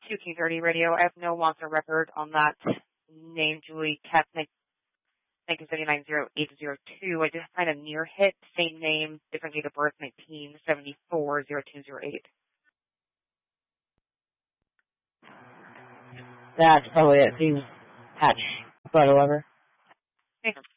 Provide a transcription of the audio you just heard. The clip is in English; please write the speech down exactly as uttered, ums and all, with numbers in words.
two Q thirty radio. I have no Monster record on that name, Julie Katz, nineteen seventy-nine oh eight oh two. I did find a near hit, same name, different date of birth, nineteen seventy-four oh two oh eight. That's probably it. Please patch photo over. Thanks.